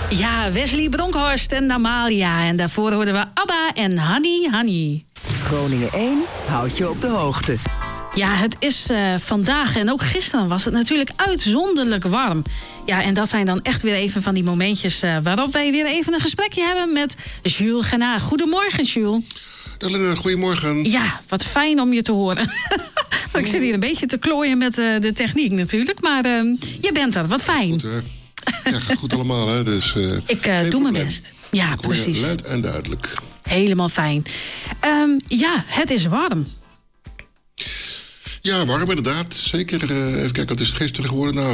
Ja, Wesley Bronkhorst en Amalia. En daarvoor hoorden we ABBA en Honey Honey. Groningen 1 houdt je op de hoogte. Ja, het is vandaag en ook gisteren was het natuurlijk uitzonderlijk warm. Ja, en dat zijn dan echt weer even van die momentjes waarop wij weer even een gesprekje hebben met Jules Genaar. Goedemorgen, Jules. Goedemorgen. Ja, wat fijn om je te horen. Ik zit hier een beetje te klooien met de techniek natuurlijk. Maar je bent er, wat fijn. Goed, hè? Ja, gaat goed allemaal, hè? Dus, ik doe mijn best. Ja, ik hoor precies. je luid en duidelijk. Helemaal fijn. Ja, het is warm. Ja, warm inderdaad. Zeker, even kijken, wat is het gisteren geworden? Nou,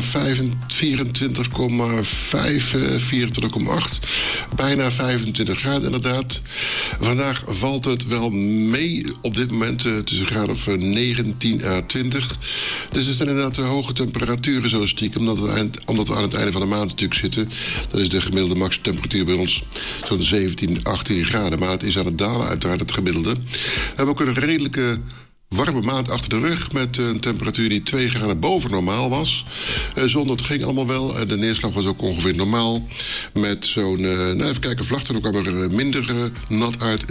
24,5, 24,8. Bijna 25 graden inderdaad. Vandaag valt het wel mee op dit moment. Tussen een graad of 19 à 20. Dus het zijn inderdaad hoge temperaturen zo stiekem. Omdat we aan het einde van de maand natuurlijk zitten. Dat is de gemiddelde maximumtemperatuur bij ons zo'n 17, 18 graden. Maar het is aan het dalen uiteraard, het gemiddelde. We hebben ook een redelijke warme maand achter de rug met een temperatuur die 2 graden boven normaal was. Zon, dat ging allemaal wel. De neerslag was ook ongeveer normaal. Met zo'n, even kijken, Vlachten kwam er minder nat uit.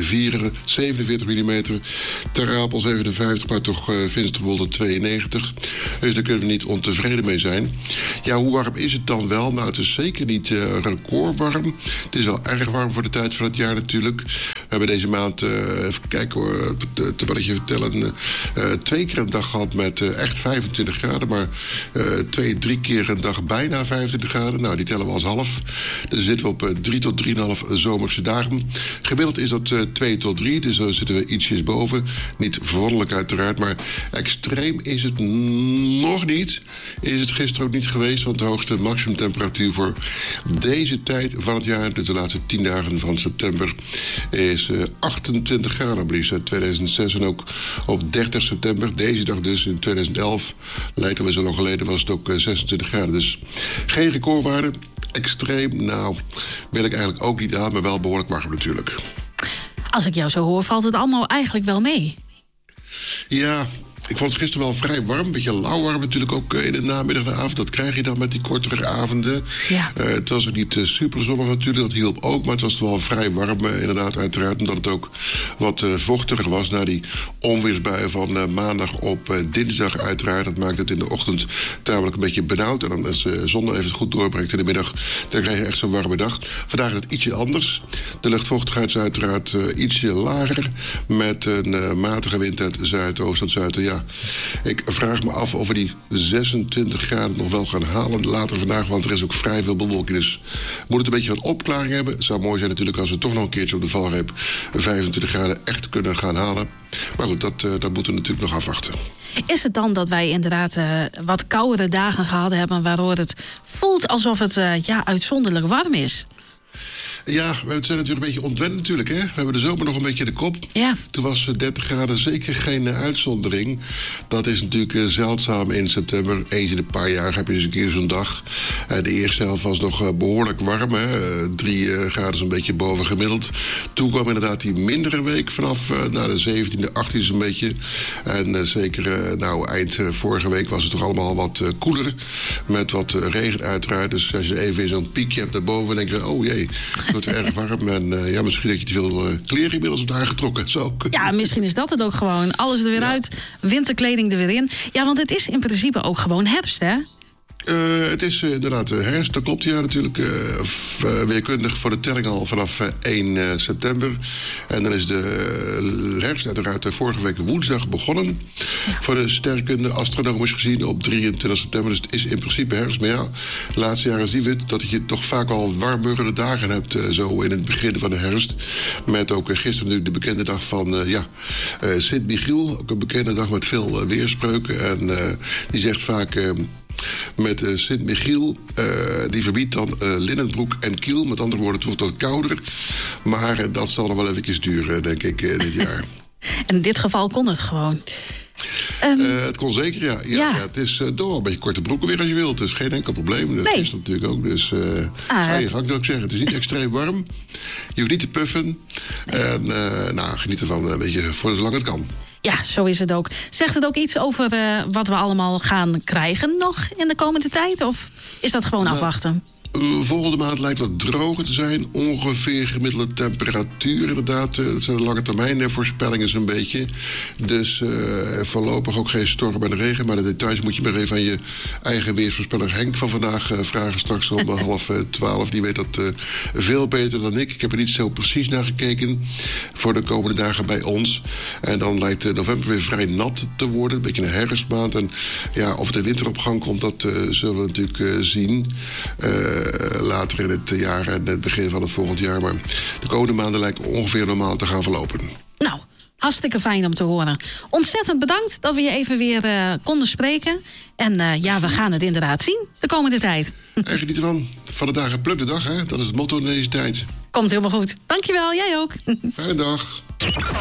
47 mm. Ter Apel 57, maar toch Finsterwolde 92. Dus daar kunnen we niet ontevreden mee zijn. Ja, hoe warm is het dan wel? Nou, het is zeker niet recordwarm. Het is wel erg warm voor de tijd van het jaar natuurlijk. We hebben deze maand, even kijken hoor, te wat ik je vertellen, 2 keer een dag gehad met echt 25 graden. Maar 2, 3 keer een dag bijna 25 graden. Nou, die tellen we als half. Dus dan zitten we op 3 tot 3,5 zomerse dagen. Gemiddeld is dat 2 tot 3. Dus dan zitten we ietsjes boven. Niet verwonderlijk uiteraard. Maar extreem is het nog niet. Is het gisteren ook niet geweest. Want de hoogste maximumtemperatuur voor deze tijd van het jaar, dus de laatste 10 dagen van september, is 28 graden. Maar die is 2006 en ook op 30 september, deze dag dus, in 2011, lijkt alweer zo lang geleden, was het ook 26 graden. Dus geen recordwaarde. Extreem, nou, wil ik eigenlijk ook niet aan, maar wel behoorlijk warm natuurlijk. Als ik jou zo hoor, valt het allemaal eigenlijk wel mee. Ja, ik vond het gisteren wel vrij warm. Een beetje lauw warm natuurlijk ook in de namiddag en de avond. Dat krijg je dan met die kortere avonden. Ja. Het was ook niet super zonnig natuurlijk, dat hielp ook. Maar het was wel vrij warm inderdaad uiteraard. Omdat het ook wat vochtiger was na die onweersbuien van maandag op dinsdag uiteraard. Dat maakt het in de ochtend tamelijk een beetje benauwd. En dan als de zon even het goed doorbreekt in de middag, dan krijg je echt zo'n warme dag. Vandaag is het ietsje anders. De luchtvochtigheid is uiteraard ietsje lager. Met een matige wind uit zuidoost tot zuiden. Ja, ik vraag me af of we die 26 graden nog wel gaan halen later vandaag, want er is ook vrij veel bewolking. Dus moet het een beetje van opklaring hebben. Het zou mooi zijn natuurlijk als we toch nog een keertje op de valreep 25 graden echt kunnen gaan halen. Maar goed, dat moeten we natuurlijk nog afwachten. Is het dan dat wij inderdaad wat koudere dagen gehad hebben, waardoor het voelt alsof het uitzonderlijk warm is? Ja, we zijn natuurlijk een beetje ontwend natuurlijk, hè. We hebben de zomer nog een beetje de kop. Ja. Toen was 30 graden zeker geen uitzondering. Dat is natuurlijk zeldzaam in september. Eens in een paar jaar heb je eens een keer zo'n dag. De eerste helft was nog behoorlijk warm, hè. 3 graden zo'n beetje boven gemiddeld. Toen kwam inderdaad die mindere week vanaf de 17e, 18e zo'n beetje. En zeker eind vorige week was het toch allemaal wat koeler. Met wat regen uiteraard. Dus als je even zo'n piekje hebt daarboven, dan denk je, oh jee, het wordt erg warm. En misschien dat je te veel kleren inmiddels hebt aangetrokken. Ja, misschien is dat het ook gewoon. Alles er weer uit, winterkleding er weer in. Ja, want het is in principe ook gewoon herfst, hè? Het is inderdaad herfst, dat klopt ja natuurlijk. Weerkundig voor de telling al vanaf 1 september. En dan is de herfst uiteraard vorige week woensdag begonnen. Ja. Voor de sterrenkunde astronomisch gezien op 23 september. Dus het is in principe herfst. Maar ja, de laatste jaren zien we dat je toch vaak al warmere dagen hebt. Zo in het begin van de herfst. Met ook gisteren natuurlijk de bekende dag van Sint-Michiel. Ook een bekende dag met veel weerspreuken. En die zegt vaak, met Sint-Michiel, die verbiedt dan linnenbroek en kiel. Met andere woorden, het wordt wat kouder. Maar dat zal nog wel even duren, denk ik, dit jaar. En in dit geval kon het gewoon. Het kon zeker, ja. Het is door een beetje korte broeken weer als je wilt. Dus geen enkel probleem. Dat is natuurlijk ook. Dus ga je gang, zou ik zeggen. Het is niet extreem warm. Je hoeft niet te puffen. En geniet ervan een beetje voor zolang het kan. Ja, zo is het ook. Zegt het ook iets over wat we allemaal gaan krijgen nog in de komende tijd? Of is dat gewoon afwachten? Volgende maand lijkt wat droger te zijn. Ongeveer gemiddelde temperatuur inderdaad. Dat zijn de lange termijn voorspellingen zo'n beetje. Dus voorlopig ook geen storm en regen. Maar de details moet je maar even aan je eigen weersvoorspeller Henk van vandaag vragen. Straks om 11:30. Die weet dat veel beter dan ik. Ik heb er niet zo precies naar gekeken voor de komende dagen bij ons. En dan lijkt november weer vrij nat te worden. Een beetje een herfstmaand. En ja, of de winter op gang komt, dat zullen we natuurlijk zien. Later in het jaar en het begin van het volgend jaar. Maar de komende maanden lijkt ongeveer normaal te gaan verlopen. Nou, hartstikke fijn om te horen. Ontzettend bedankt dat we je even weer konden spreken. En we gaan het inderdaad zien de komende tijd. En geniet ervan. Van de dagen pluk de dag, hè? Dat is het motto in deze tijd. Komt helemaal goed. Dankjewel, jij ook. Fijne dag.